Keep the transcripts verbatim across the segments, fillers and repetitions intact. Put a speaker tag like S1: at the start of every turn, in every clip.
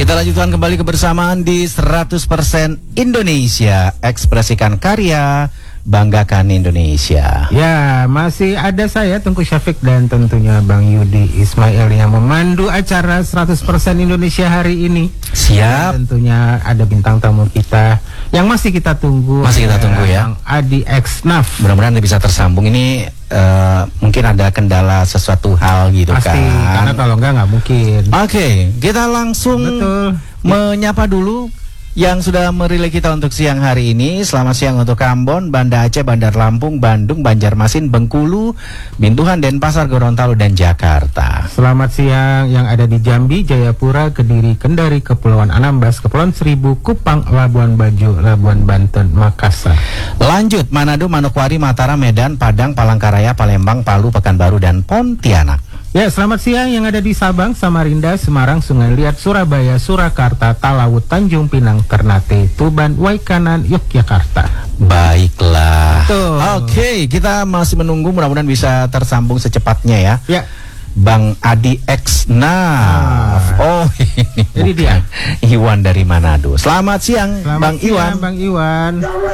S1: Kita lanjutkan kembali kebersamaan di seratus persen Indonesia. Ekspresikan karya, banggakan Indonesia.
S2: Ya, masih ada saya Tengku Syafiq dan tentunya Bang Yudi Ismail yang memandu acara seratus persen Indonesia hari ini.
S1: Siap.
S2: Dan tentunya ada bintang tamu kita yang masih kita tunggu.
S1: Masih kita tunggu ya.
S2: Bang Adi X Naf.
S1: Mudah-mudahan bisa tersambung. Ini uh, mungkin ada kendala sesuatu hal gitu.
S2: Pasti,
S1: kan.
S2: karena kalau enggak nggak mungkin.
S1: Oke, okay, kita langsung
S2: Betul.
S1: menyapa dulu yang sudah merilai kita untuk siang hari ini. Selamat siang untuk Ambon, Banda Aceh, Bandar Lampung, Bandung, Banjarmasin, Bengkulu, Bintuhan, Denpasar, Gorontalo, dan Jakarta.
S2: Selamat siang yang ada di Jambi, Jayapura, Kediri, Kendari, Kepulauan Anambas, Kepulauan Seribu, Kupang, Labuan Bajo, Labuan Banten, Makassar.
S1: Lanjut, Manado, Manokwari, Mataram, Medan, Padang, Palangkaraya, Palembang, Palu, Pekanbaru, dan Pontianak.
S2: Ya, selamat siang yang ada di Sabang, Samarinda, Semarang, Sungai Liat, Surabaya, Surakarta, Talaut, Tanjung Pinang, Ternate, Tuban, Waikanan, Yogyakarta.
S1: Baiklah.
S2: Betul.
S1: Oke, kita masih menunggu, mudah-mudahan bisa tersambung secepatnya ya.
S2: Ya.
S1: Bang Adi X Naf.
S2: Ah.
S1: Oh, ini
S2: Jadi dia
S1: Iwan dari Manado. Selamat siang,
S2: Selamat
S1: Bang
S2: siang,
S1: Iwan.
S2: Bang Iwan.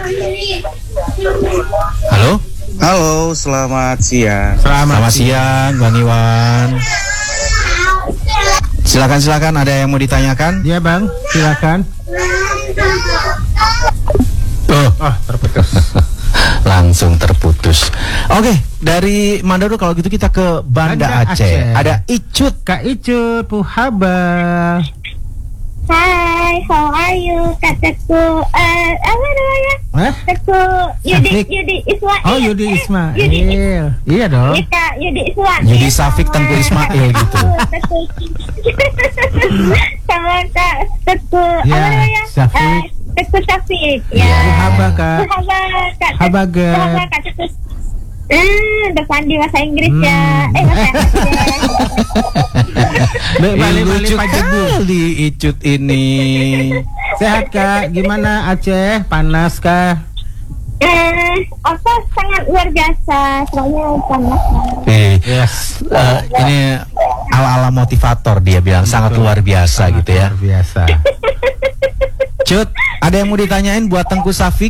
S1: Halo.
S3: Halo, selamat siang.
S2: Selamat,
S1: Selamat siang, Bang Iwan. Silakan silakan, ada yang mau ditanyakan?
S2: Ya, Bang, silakan.
S1: Oh,
S2: Oh, terputus.
S1: langsung terputus. Oke, dari Manado kalau gitu kita ke Banda,
S2: Banda
S1: Aceh.
S2: Aceh.
S1: Ada Icut.
S2: Kak Icut, Puhaba.
S4: Hai, how are you? Kataku, uh, apa namanya?
S2: Eh?
S4: Kataku Yudi,
S2: Syafiq.
S4: Yudi Ismail.
S2: Oh, Yudi
S4: Eh,
S2: Ismail.
S4: Yudi Ismail.
S2: Iya dong.
S4: Iya, Kak, Yudi Ismail.
S1: Yudi Syafiq, Tengku Ismail gitu.
S4: Teku. Sama Kak Teku,
S2: Ya,
S4: apa namanya?
S2: Syafiq.
S4: Eh, Teku Syafiq.
S1: Ya.
S4: Ya.
S2: Puhaba, Kak.
S4: Puhaba, Kak.
S2: Habaget.
S4: Puhaba, Kak Teku. Hmm, depan di bahasa Inggris
S2: Hmm.
S4: ya. Eh, bahasa Inggris.
S2: Be- Balik
S1: Ih,
S2: balik
S1: lucu
S2: Pak Jebu.
S1: kali Icut ini.
S2: Sehat, Kak? Gimana Aceh? Panas kah?
S4: Eh, apa sangat luar biasa, soalnya panas.
S1: Eh,
S2: Yes.
S1: eh, ini ala-ala motivator dia bilang sangat luar biasa gitu ya.
S2: Luar biasa.
S1: Cut, ada yang mau ditanyain buat Tengku Syafiq?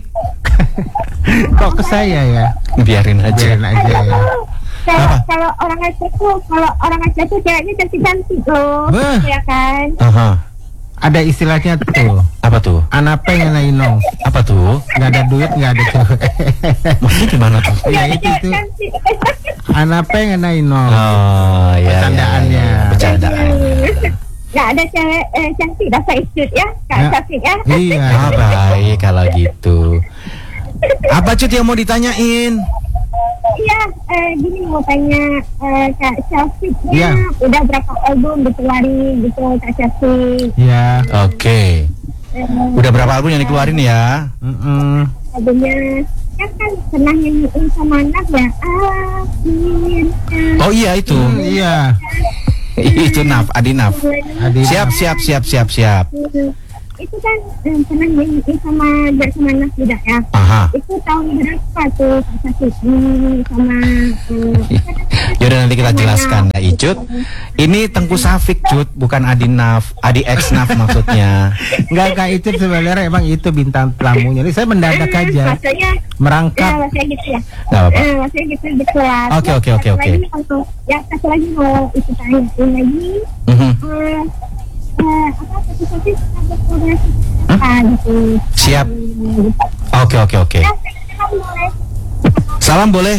S2: Kok ke saya ya?
S1: Biarin aja.
S2: Biarin aja ya.
S4: Kalau
S1: Apa?
S4: kalau orang Aceh tuh, kalau orang Aceh tuh ceweknya cantik-cantik loh,
S2: Beh.
S4: ya kan?
S1: Aha.
S2: Ada istilahnya tuh.
S1: Apa tuh?
S2: Anak pengen inong.
S1: Apa tuh?
S2: Nggak ada duit, nggak ada cewek.
S1: Maksudnya gimana tuh?
S2: Ya,
S4: Ada
S2: itu
S4: cewek
S2: tuh.
S4: cantik.
S2: Anak pengen inong.
S1: Oh, ya.
S2: Bercandaannya.
S1: Ya, ya. Bercandaan.
S4: Nggak ada cewek eh, cantik dapat Icut ya, Kak
S2: Ya.
S4: Syafiq ya.
S2: Iya.
S1: Ah, baik kalau gitu. Apa Cut yang mau ditanyain?
S4: Iya, eh, gini mau tanya eh, Kak Syafiq
S2: Iya.
S4: ya, udah berapa album dikeluarin gitu Kak Syafiq?
S2: Ya.
S1: Oke.
S4: Eh,
S1: Udah berapa album yang dikeluarin ya?
S2: Mm-mm.
S4: albumnya kan kan pernah nyanyiin sama anak ya. Akhir.
S1: Oh iya itu.
S2: Hmm, iya.
S1: Itu Naf, Adi Naf.
S2: Adi.
S1: Siap, siap, siap, siap, siap.
S4: Itu kan eh, pernah nyanyiin sama sama anak tidak ya?
S1: Aha.
S4: Itu tahun berapa tuh Kak Syafiq Hmm, sama eh,
S1: Yaudah nanti kita jelaskan ya Icut. Ini Tengku Syafiq Cut, bukan Adi Naf, Adi X Naf maksudnya.
S2: Enggak, Kak Icut sebenarnya emang itu bintang tamunya. Ini saya mendadak
S4: eh,
S2: aja.
S4: Maksudnya, ya
S2: Merangkap.
S4: maksudnya gitu ya.
S1: Gak apa-apa.
S4: Eh, maksudnya gitu betulan.
S1: Oke, oke, oke,
S4: Satu
S1: oke.
S4: lagi untuk ya satu lagi mau itu tanyain lagi.
S1: Mhm.
S4: Eh, eh, apa satu satu ada kolaborasi apa gitu.
S1: Siap. Oke, oke, oke.
S4: Ya, sekarang boleh.
S1: Salam boleh,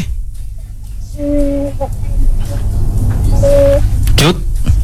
S4: Eh, eh,
S1: Cut.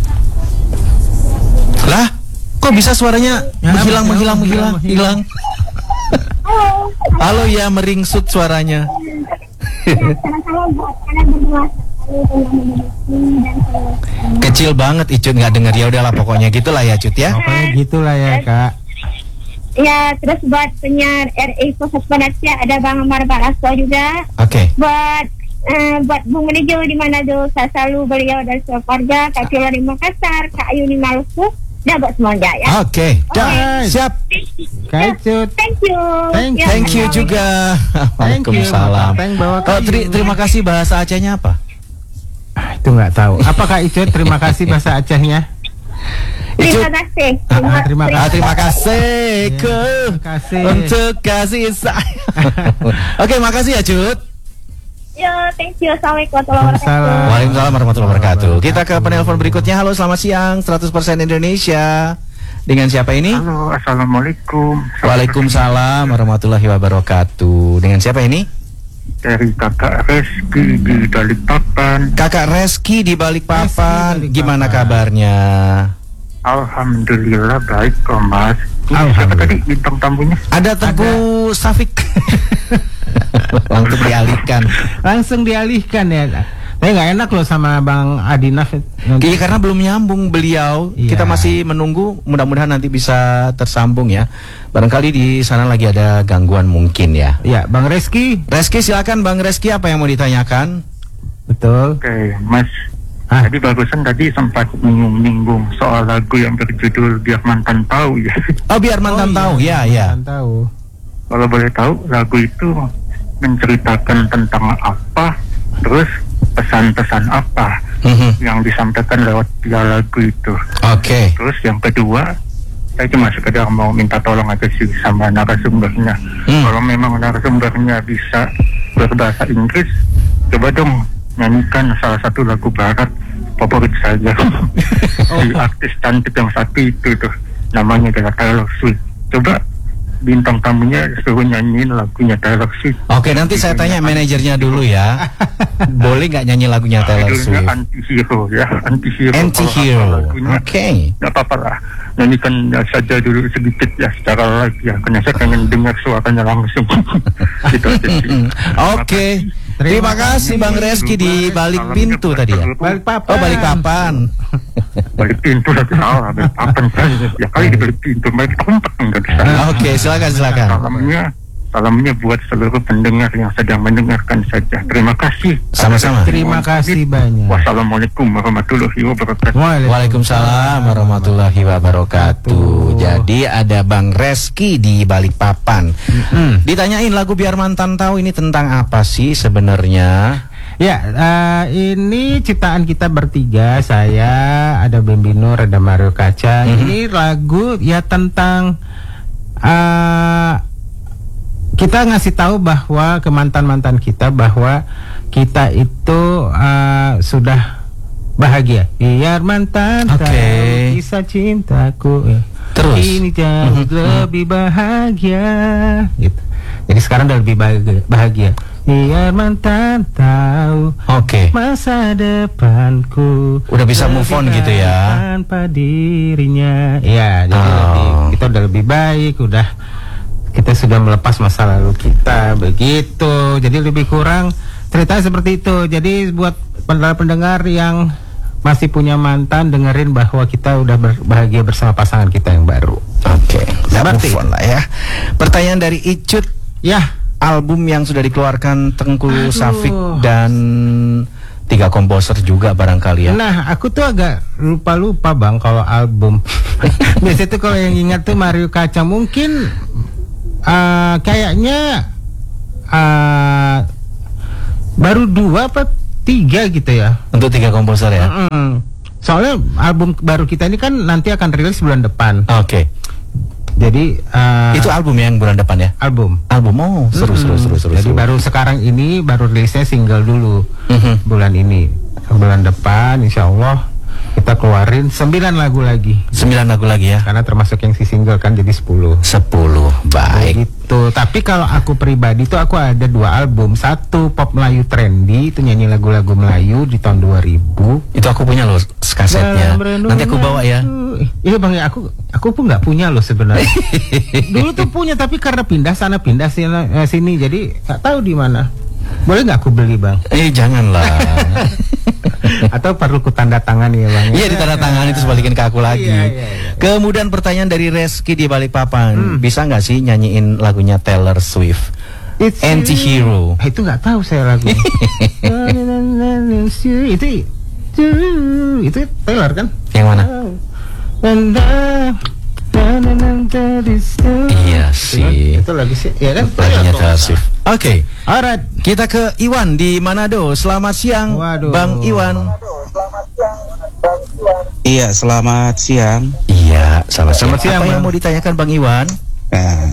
S1: Lah, kok bisa suaranya
S2: Ya,
S1: menghilang, menghilang,
S2: menghilang,
S1: menghilang, hilang?
S4: Halo.
S1: Halo ya, meringsut suaranya.
S4: Ya, salam-salam buat kalian berdua. Salam teman-teman dan salam.
S1: Kecil banget Icut nggak denger, ya udahlah pokoknya gitulah ya Cut ya.
S2: Pokoknya gitulah ya, Kak.
S4: Ya, terus buat penyiar R I Pusat Penasihat ada Bang Amar Balasko juga.
S1: Oke.
S4: Buat eh, buat Bung Menejo di Manado, saya selalu beliau dan keluarga, Kak Cila di Makassar, Kak Ayu di Maluku, dan buat semuanya ya.
S1: Oke, dah.
S2: Oke.
S1: Siap.
S2: Kak Icut.
S4: Thank you.
S2: Thank-
S4: Ya,
S1: Thank you
S4: sama-sama.
S1: juga.
S2: Thank you,
S1: Waalaikumsalam.
S2: Bapak Peng bawa
S1: Oh,
S2: kayu.
S1: teri- terima kasih, bahasa Acehnya apa?
S2: Ah, itu nggak tahu. Apa Kak Icut? Terima kasih bahasa Acehnya.
S4: Terima kasih.
S2: Ah, terima
S1: Ah, terima kasih
S2: Ya,
S1: ke
S2: terima kasih.
S1: untuk kasih sayang. Oke, makasih ya Cut.
S4: Yo, thank you. Assalamualaikum warahmatullahi wabarakatuh.
S2: Waalaikumsalam.
S1: Waalaikumsalam warahmatullahi wabarakatuh. Kita ke penelpon berikutnya. Halo, selamat siang. seratus persen Indonesia. Dengan siapa ini?
S3: Halo, assalamualaikum.
S1: Waalaikumsalam warahmatullahi wabarakatuh. Dengan siapa ini?
S3: Dari kakak Reski di Balikpapan.
S1: Kakak Reski di Balikpapan.
S2: Reski, Balikpapan.
S1: Gimana kabarnya?
S3: Alhamdulillah baik kok Mas. Ini siapa
S2: Alhamdulillah.
S3: tadi bintang tamunya?
S1: Ada Teguh Safik. Untuk dialihkan.
S2: Langsung dialihkan ya. Tapi nggak enak loh sama Bang Adinaf.
S1: Iya, karena belum nyambung beliau.
S2: Iya.
S1: Kita masih menunggu. Mudah-mudahan nanti bisa tersambung ya. Barangkali di sana lagi ada gangguan mungkin ya.
S2: Ya, Bang Reski.
S1: Reski, silakan Bang Reski, apa yang mau ditanyakan?
S2: Betul.
S3: Oke, Mas.
S2: Ah.
S3: Tadi barusan tadi sempat menyinggung soal lagu yang berjudul Biar Mantan Tahu ya.
S1: Oh, biar mantan
S2: Oh,
S1: tahu.
S2: iya,
S1: Ya, ya.
S2: mantan tahu.
S3: Kalau boleh tahu, lagu itu menceritakan tentang apa, terus pesan-pesan apa
S1: Mhm.
S3: yang disampaikan lewat via lagu itu.
S1: Oke.
S3: Terus yang kedua, saya cuma sekedar mau minta tolong aja sih sama narasumbernya.
S1: Hmm.
S3: Kalau memang narasumbernya bisa berbahasa Inggris, coba dong nyanyikan salah satu lagu barat favorit saya. Si artis cantik yang satu itu tuh, namanya adalah Taylor Swift. Coba bintang tamunya suruh nyanyiin lagunya Taylor Swift.
S1: Oke, nanti saya tanya manajernya dulu ya. Boleh nggak nyanyi lagunya Taylor
S3: Judulnya
S1: Swift?
S3: Anti-Hero ya, Anti-Hero.
S1: Anti-Hero.
S3: Kalau hafal lagunya,
S1: Oke.
S3: nggak apa-apa lah, nyanyikan saja dulu sedikit ya secara live ya, karena saya pengen dengar suaranya langsung. Gitu aja sih.
S1: Oke. Terima kasih Bang Reski di balik pintu tadi ya.
S2: Balikpapan.
S1: Oh, Balikpapan.
S3: Balik pintu lagi salah, balik papan kan ya kali di balik pintu, balik tempat enggak di sana.
S1: Oke, silakan silakan.
S3: Salamnya, salamnya buat seluruh pendengar yang sedang mendengarkan saja. Terima kasih.
S1: Sama-sama.
S2: Terima kasih banyak.
S3: Wassalamualaikum warahmatullahi wabarakatuh.
S1: Waalaikumsalam warahmatullahi wabarakatuh. Jadi ada Bang Reski di Balikpapan.
S2: Mm-mm.
S1: Ditanyain lagu Biar Mantan Tahu ini tentang apa sih sebenarnya?
S2: Ya, eh, ini ciptaan kita bertiga. Saya, ada Bembino, ada Mario Kaca.
S1: Mhm.
S2: Ini lagu ya tentang eh, kita ngasih tahu bahwa ke mantan-mantan kita bahwa kita itu eh, sudah bahagia. Biar mantan
S1: Oke.
S2: tahu kisah cintaku. Ya.
S1: Terus?
S2: Ini jauh
S1: Mhm.
S2: lebih bahagia. Gitu. Jadi sekarang udah lebih bahagia. bahagia. Biar mantan tahu
S1: Oke.
S2: masa depanku.
S1: Udah bisa move on
S2: lebih
S1: gitu ya?
S2: baik tanpa dirinya. Ya, jadi
S1: Oh.
S2: lebih, kita udah lebih baik, udah kita sudah melepas masa lalu kita begitu. Jadi lebih kurang cerita seperti itu. Jadi buat pendengar-pendengar yang masih punya mantan, dengerin bahwa kita udah ber- bahagia bersama pasangan kita yang baru.
S1: Oke. Udah
S2: Seperti
S1: move on lah ya. Pertanyaan dari Icut.
S2: Ya,
S1: Album yang sudah dikeluarkan Tengku
S2: Aduh.
S1: Safik dan tiga komposer juga barangkali ya.
S2: nah aku tuh agak lupa-lupa Bang kalau album. Biasanya tuh kalau yang ingat tuh Mario Kaca mungkin uh, kayaknya uh, baru dua apa tiga gitu ya.
S1: Untuk tiga komposer ya.
S2: Mm-mm. Soalnya album baru kita ini kan nanti akan rilis bulan depan.
S1: Oke.
S2: Jadi uh,
S1: Itu album yang bulan depan ya.
S2: album.
S1: Album, oh seru seru seru seru.
S2: Jadi
S1: seru.
S2: baru sekarang ini baru rilisnya single dulu.
S1: Mhm.
S2: Bulan ini, bulan depan insya Allah kita keluarin sembilan lagu lagi.
S1: Sembilan lagu lagi ya.
S2: Karena termasuk yang si single kan jadi sepuluh.
S1: Sepuluh. Baik.
S2: Gitu. Tapi kalau aku pribadi tuh aku ada dua album. Satu pop Melayu trendy, itu nyanyi lagu-lagu Melayu di tahun dua ribu.
S1: Itu aku punya loh kasetnya. Nanti aku bawa ya.
S2: Iya Bang, ya aku aku pun nggak punya loh sebenarnya. Dulu tuh punya tapi karena pindah sana pindah sini, eh, sini jadi nggak tahu di mana. Boleh nggak aku beli Bang?
S1: Eh janganlah.
S2: Atau perlu ku tanda tangan ya Bang?
S1: Iya, ditanda tangan itu balikin ke aku lagi.
S2: Iya, iya, iya.
S1: Kemudian pertanyaan dari Reski di Balikpapan.
S2: Hmm.
S1: Bisa nggak sih nyanyiin lagunya Taylor Swift?
S2: It's
S1: Anti-Hero.
S2: Eh, itu nggak tahu saya lagu. itu itu Taylor kan?
S1: Yang mana?
S2: And I-
S1: Iya sih.
S2: Itu lagu sih, ya kan?
S1: Lagunya Taylor Swift. Oke.
S2: Alright.
S1: Kita ke Iwan di Manado. Selamat siang,
S2: Waduh.
S1: Bang Iwan.
S3: Iya, selamat siang.
S1: Iya, selamat siang.
S2: Selamat siang,
S1: Apa yang
S2: Bang.
S1: mau ditanyakan Bang Iwan?
S5: Nah,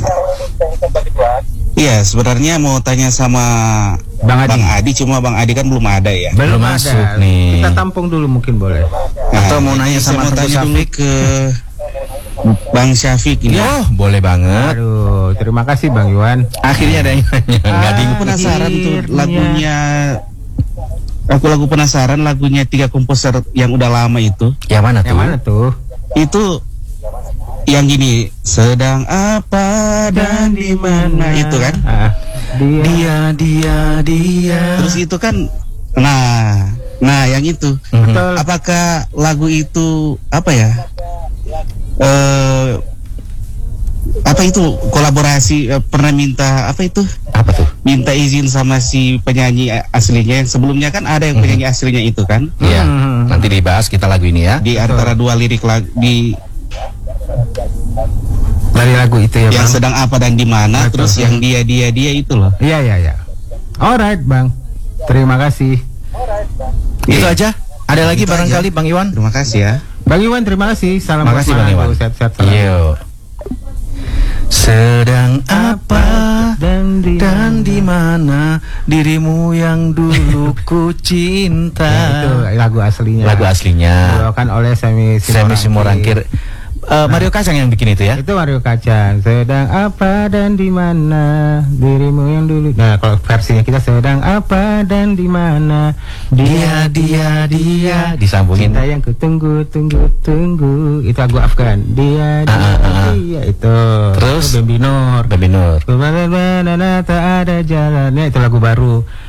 S5: iya sebenarnya mau tanya sama
S2: Bang Adi.
S5: Adi, cuma Bang Adi kan belum ada ya.
S2: Belum
S1: Belum
S2: ada.
S1: masuk nih.
S2: Kita tampung dulu mungkin boleh.
S1: Atau mau nanya
S5: saya
S1: sama
S5: mau
S1: Teguh
S5: tanya dulu
S1: Syafiq?
S5: ke Bang Syafiq ini.
S1: Oh, boleh banget.
S2: Aduh, terima kasih Bang Iwan.
S1: Akhirnya ada yang nanya. Nggak di-
S5: Aku penasaran tuh
S2: Akhirnya.
S5: lagunya. Aku lagu penasaran lagunya tiga komposer yang udah lama itu.
S1: Yang mana tuh?
S2: Yang mana tuh?
S5: Itu yang gini, sedang apa dan di mana itu kan.
S2: Ah, dia.
S1: Dia, dia, dia.
S5: Terus itu kan, nah, nah yang itu.
S1: Mhm.
S2: Betul.
S5: Apakah lagu itu apa ya? Eh, apa itu kolaborasi? eh, pernah minta apa itu?
S1: Apa tuh?
S5: Minta izin sama si penyanyi aslinya. Yang sebelumnya kan ada yang penyanyi aslinya itu kan?
S1: Iya,
S2: Hmm.
S1: nanti dibahas kita lagu ini ya.
S5: Di antara dua lirik lagu di
S2: Dari lagu itu ya
S5: yang
S2: Bang.
S5: sedang apa dan di mana,
S2: Betul.
S5: terus yang dia dia dia itu loh.
S2: Iya iya iya. Alright Bang. Terima kasih.
S1: Itu aja. Ada lagi
S5: Itu
S1: barangkali Bang Iwan?
S5: Terima kasih ya.
S2: Bang Iwan terima kasih. Salam
S1: Terima
S2: buat
S1: kasih Bang
S2: Manado.
S1: Iwan.
S2: Sehat-sehat selalu.
S1: Yuk. Sedang apa
S2: dan di
S1: dan di mana dirimu yang dulu ku
S2: Ya,
S1: cinta?
S2: itu lagu aslinya.
S1: Lagu aslinya.
S2: Dibawakan oleh Semi
S1: Semi Simorangkir. Eh, Mario Kacang yang bikin itu ya?
S2: Itu Mario Kacang. Sedang apa dan di mana dirimu yang dulu. Nah, kalau versinya kita sedang apa dan di mana
S1: Dia, dia, dia. Disambungin.
S2: cinta yang kutunggu, tunggu, tunggu. Itu lagu Afgan. Dia, dia,
S1: Ah, ah, ah.
S2: dia. Itu.
S1: Terus?
S2: Itu Bambi Nur.
S1: Babi Nur.
S2: Kemana-mana tak ada jalannya. Itu lagu baru.